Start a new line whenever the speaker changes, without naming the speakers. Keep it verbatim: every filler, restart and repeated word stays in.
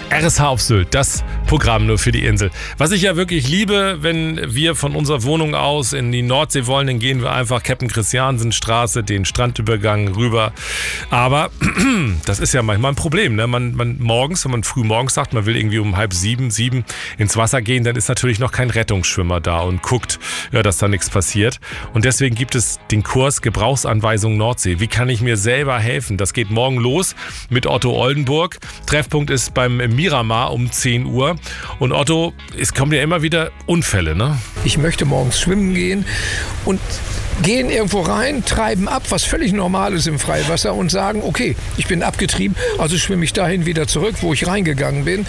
R S H auf Sylt, das Programm nur für die Insel. Was ich ja wirklich liebe, wenn wir von unserer Wohnung aus in die Nordsee wollen, dann gehen wir einfach Captain Christiansenstraße, den Strandübergang rüber. Aber das ist ja manchmal ein Problem, ne? Man, man morgens, wenn man früh morgens sagt, man will irgendwie um halb sieben, sieben ins Wasser gehen, dann ist natürlich noch kein Rettungsschwimmer da und guckt, ja, dass da nichts passiert. Und deswegen gibt es den Kurs Gebrauchsanweisung Nordsee. Wie kann ich mir selber helfen? Das geht morgen los mit Otto Oldenburg. Treffpunkt ist beim Miramar um zehn Uhr. Und Otto, es kommen ja immer wieder Unfälle, ne?
Ich möchte morgens schwimmen gehen und gehen irgendwo rein, treiben ab, was völlig normal ist im Freiwasser und sagen, okay, ich bin abgetrieben, also schwimme ich dahin wieder zurück, wo ich reingegangen bin.